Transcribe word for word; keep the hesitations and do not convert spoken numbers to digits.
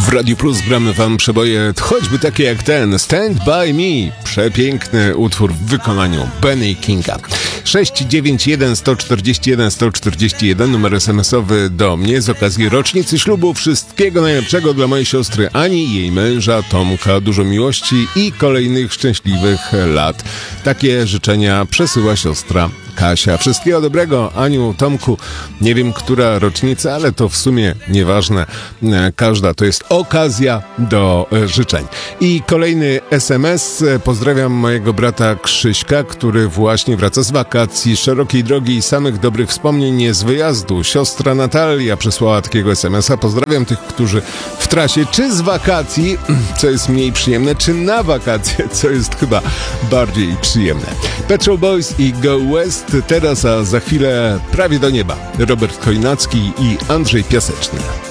Radiu Plus gramy wam przeboje choćby takie jak ten Stand By Me. Przepiękny utwór w wykonaniu Benny Kinga. sześć dziewięć jeden sto czterdzieści jeden sto czterdzieści jeden numer es em esowy do mnie z okazji rocznicy ślubu. Wszystkiego najlepszego dla mojej siostry Ani i jej męża Tomka. Dużo miłości i kolejnych szczęśliwych lat. Takie życzenia przesyła siostra Kasia. Wszystkiego dobrego, Aniu, Tomku. Nie wiem, która rocznica, ale to w sumie nieważne. Każda to jest okazja do życzeń. I kolejny es em es. Pozdrawiam mojego brata Krzyśka, który właśnie wraca z wakacji, szerokiej drogi i samych dobrych wspomnień z wyjazdu. Siostra Natalia przesłała takiego es em es a. Pozdrawiam tych, którzy w trasie, czy z wakacji, co jest mniej przyjemne, czy na wakacje, co jest chyba bardziej przyjemne. Pet Shop Boys i Go West. Teraz, a za chwilę prawie do nieba. Robert Chojnacki i Andrzej Piaseczny.